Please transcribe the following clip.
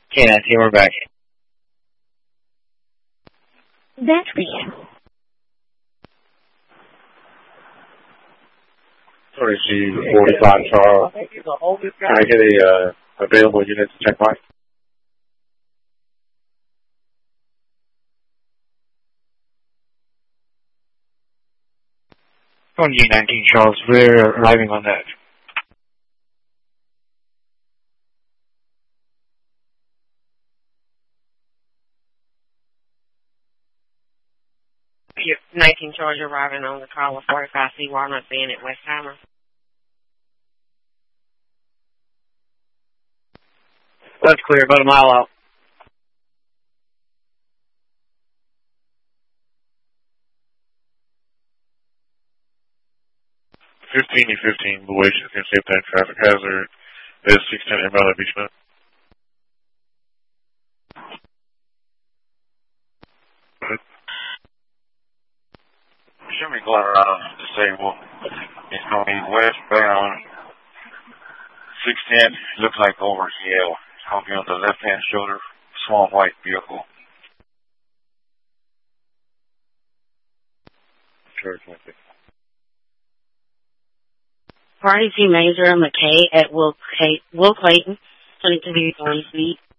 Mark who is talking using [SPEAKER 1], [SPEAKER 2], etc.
[SPEAKER 1] Yeah, I see we're back.
[SPEAKER 2] Battery.
[SPEAKER 3] 45 Charles. Can I get a available unit to check by?
[SPEAKER 1] 2019 Charles, we're arriving on that.
[SPEAKER 4] You're 19 Charles, you're arriving on the call of 45C Walnut Bend at Westheimer.
[SPEAKER 1] That's clear, about a mile out.
[SPEAKER 3] E15, Boasian, can save that traffic hazard. There's 610 inbound at Beachman.
[SPEAKER 5] Should be Colorado disabled. It's going to be westbound 610. Looks like over hill. It's going to be on the left-hand shoulder. Small white vehicle.
[SPEAKER 3] Sure, 20.
[SPEAKER 4] Party G Major McKay at Will Clayton, 22 Suite.